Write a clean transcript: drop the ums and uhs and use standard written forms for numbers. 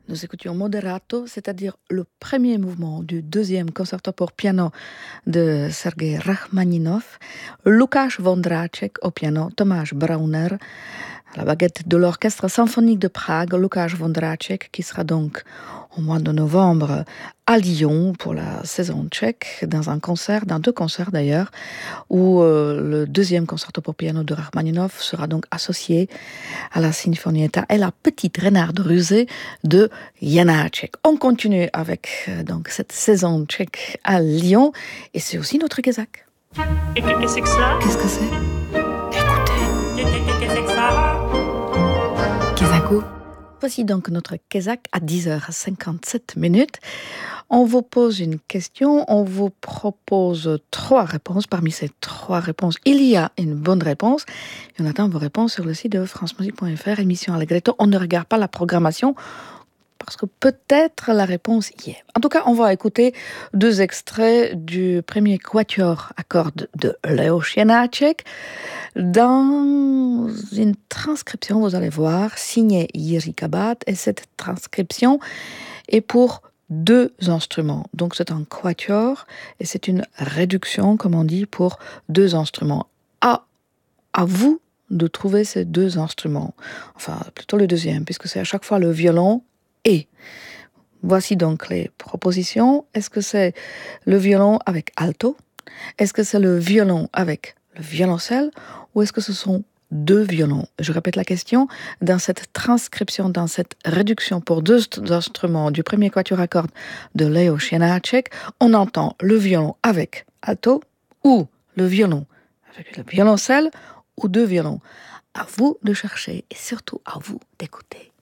Nous écoutions Moderato, c'est-à-dire le premier mouvement du deuxième concerto pour piano de Sergei Rachmaninov, Lukáš Vondráček au piano, Tomáš Brauner à la baguette de l'Orchestre symphonique de Prague, Lukáš Vondráček, qui sera donc au mois de novembre à Lyon pour la saison tchèque, dans deux concerts d'ailleurs, où le deuxième concerto pour piano de Rachmaninov sera donc associé à la Sinfonietta et la petite Renarde rusée de Janáček. On continue avec donc cette saison tchèque à Lyon et c'est aussi notre Kézak. Qu'est-ce que c'est que ça? Qu'est-ce que c'est? Écoutez. Qu'est-ce que c'est que ça? Kézako. Voici donc notre Kézak à 10h57. On vous pose une question, on vous propose 3 réponses. Parmi ces 3 réponses, il y a une bonne réponse. Et on attend vos réponses sur le site de francemusique.fr, émission Allegretto. On ne regarde pas la programmation parce que peut-être la réponse y est. En tout cas, on va écouter 2 extraits du premier quatuor à cordes de Leoš Janáček dans une transcription, vous allez voir, signée Jiří Kabát. Et cette transcription est pour 2 instruments. Donc c'est un quatuor et c'est une réduction, comme on dit, pour 2 instruments. À vous de trouver ces 2 instruments. Enfin, plutôt le deuxième, puisque c'est à chaque fois le violon et. Voici donc les propositions. Est-ce que c'est le violon avec alto? Est-ce que c'est le violon avec le violoncelle? Ou est-ce que ce sont 2 violons? Je répète la question. Dans cette transcription, dans cette réduction pour 2 instruments du premier quatuor à cordes de Leoš Janáček, on entend le violon avec alto ou le violon avec le violoncelle ou 2 violons. À vous de chercher et surtout à vous d'écouter.